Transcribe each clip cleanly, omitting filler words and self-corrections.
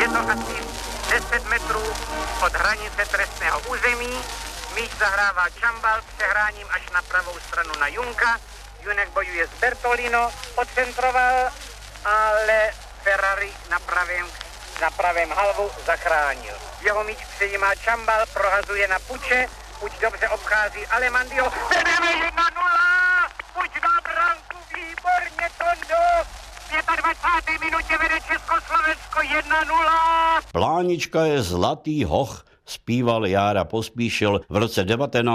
Je to asi 10 metrů od hranice trestného území. Míč zahrává Čambal přehráním až na pravou stranu na Junka. Junek bojuje s Bertolino, odcentroval, ale Ferrari na pravém halvu zachránil. Jeho míč přejímá Čambal, prohazuje na Puče, Puč dobře obchází Alemandio. Vedeme 1-0! Puč dá branku, výborně, Tondo! V 25. minutě vede Československo 1-0! Plánička je zlatý hoch, zpíval Jára Pospíšil v roce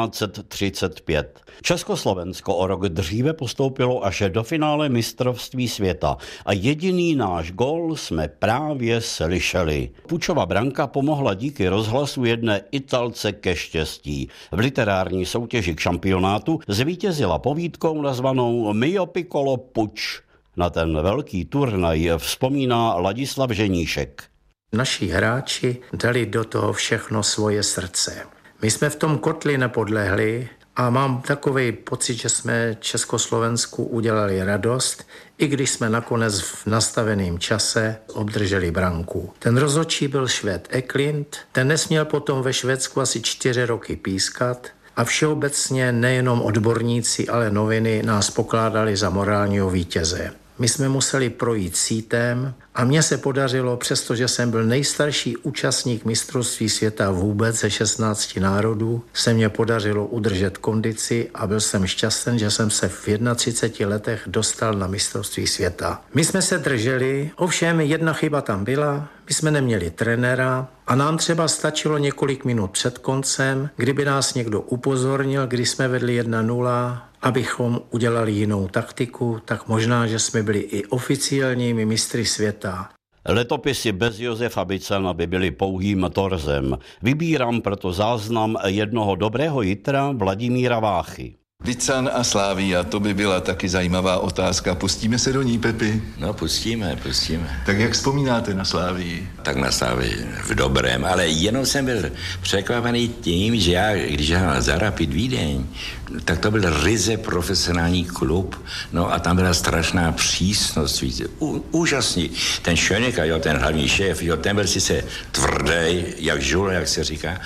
1935. Československo o rok dříve postoupilo až do finále mistrovství světa a jediný náš gól jsme právě slyšeli. Pučova branka pomohla díky rozhlasu jedné Italce ke štěstí. V literární soutěži k šampionátu zvítězila povídkou nazvanou Mio Piccolo Puč. Na ten velký turnaj vzpomíná Ladislav Ženíšek. Naši hráči dali do toho všechno svoje srdce. My jsme v tom kotli nepodlehli a mám takový pocit, že jsme Československu udělali radost, i když jsme nakonec v nastaveném čase obdrželi branku. Ten rozhodčí byl Švéd Eklund, ten nesměl potom ve Švédsku asi 4 roky pískat a všeobecně nejenom odborníci, ale noviny nás pokládali za morálního vítěze. My jsme museli projít sítem a mně se podařilo, přestože jsem byl nejstarší účastník mistrovství světa vůbec ze 16 národů, se mně podařilo udržet kondici a byl jsem šťastný, že jsem se v 31 letech dostal na mistrovství světa. My jsme se drželi, ovšem jedna chyba tam byla, my jsme neměli trenéra a nám třeba stačilo několik minut před koncem, kdyby nás někdo upozornil, když jsme vedli 1-0, abychom udělali jinou taktiku, tak možná, že jsme byli i oficiálními mistry světa. Letopisy bez Josefa Bicana by byly pouhým torzem. Vybírám proto záznam jednoho dobrého jitra Vladimíra Váchy. Bican a Slavia, to by byla taky zajímavá otázka. Pustíme se do ní, Pepi? No, pustíme. Tak jak vzpomínáte na Slavii? Tak na Slavii v dobrém, ale jenom jsem byl překvapený tím, že já, když hrál za Rapid Vídeň, tak to byl ryze profesionální klub, no a tam byla strašná přísnost, víte, úžasný. Ten Schönecker, jo, ten hlavní šéf, jo, ten byl sice tvrdý, jak žul, jak se říká,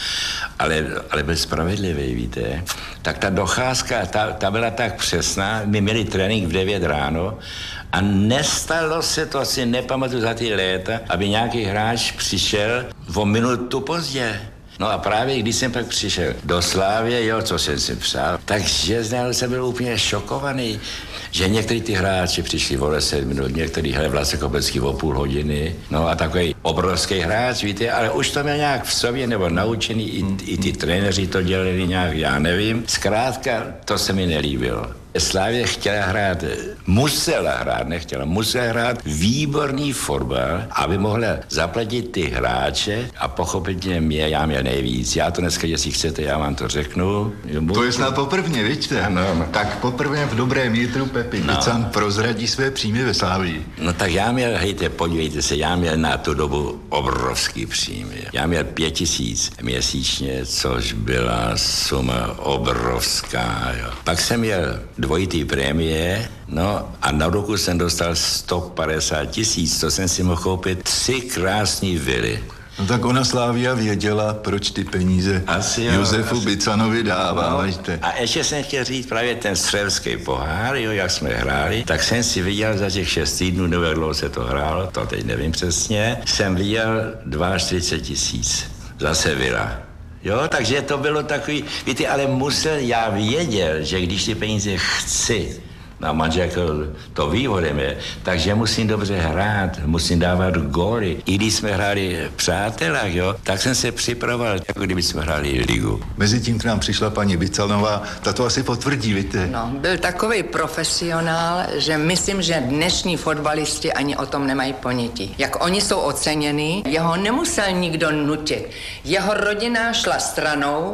ale byl spravedlivý, víte. Tak ta docházka, ta byla tak přesná, my měli trénink v 9 ráno a nestalo se to, asi nepamatuju za ty léta, aby nějaký hráč přišel o minutu pozdě. No a právě když jsem pak přišel do Slávie, jo, co jsem si přál, takže jsem byl úplně šokovaný, že některý ty hráči přišli o 10 minut, některý hráli Vlacek Kopecký o půl hodiny, no a takový obrovský hráč, víte, ale už to měl nějak v sobě, nebo naučený, i ty trenéři to dělali nějak, já nevím. Zkrátka, to se mi nelíbilo. Slávě musela hrát výborný fotbal, aby mohla zaplatit ty hráče a pochopitelně já měl nejvíc. Já to dneska, jestli chcete, já vám to řeknu. To je snad poprvně, vidíte? No. Tak poprvé v dobrém jitru Pepi Bican prozradí své příjmy ve Slávii. No tak já měl, podívejte se, já měl na tu dobu obrovský příjmy. Já měl 5 000 měsíčně, což byla suma obrovská. Jo. Pak jsem měl dvojitý prémie, no a na roku jsem dostal 150 000, to jsem si mohl koupit 3 krásný vily. No tak ona Slavia věděla, proč ty peníze Josefu Bicanovi dává. No, a ještě jsem chtěl říct právě ten střelský pohár, jo, jak jsme hráli, tak jsem si viděl za těch 6 týdnů, nebo jak dlouho se to hrálo, to teď nevím přesně, jsem viděl 42 000 za Sevilla. Jo, takže to bylo takový, víte, ale já věděl, že když ty peníze chci, a manželka to výhodem je, takže musím dobře hrát, musím dávat góly. I když jsme hráli v Přátelách, jo, tak jsem se připravoval, jako kdyby jsme hráli ligu. Mezitím k nám přišla paní Bicanová, ta to asi potvrdí, víte? No, byl takový profesionál, že myslím, že dnešní fotbalisti ani o tom nemají ponětí. Jak oni jsou oceněni, jeho nemusel nikdo nutit. Jeho rodina šla stranou,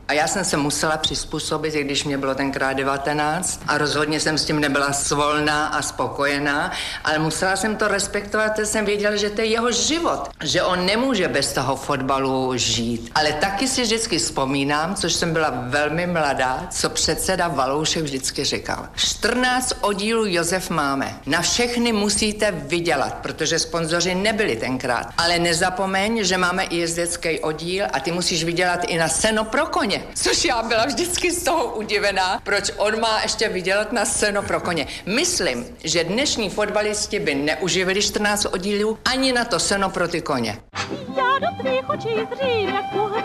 A já jsem se musela přizpůsobit, i když mě bylo tenkrát 19 a rozhodně jsem s tím nebyla svolná a spokojená, ale musela jsem to respektovat, protože jsem věděla, že to je jeho život, že on nemůže bez toho fotbalu žít. Ale taky si vždycky vzpomínám, což jsem byla velmi mladá, co předseda Valoušek vždycky říkal. 14 oddílů Josef máme. Na všechny musíte vydělat, protože sponzoři nebyli tenkrát. Ale nezapomeň, že máme i jezdecký oddíl a ty musíš vydělat i na seno pro koně. Což já byla vždycky z toho udivená, proč on má ještě vydělat na seno pro koně. Myslím, že dnešní fotbalisti by neuživili 14 oddílů ani na to seno pro ty koně. Já do tvých očí zřím, jak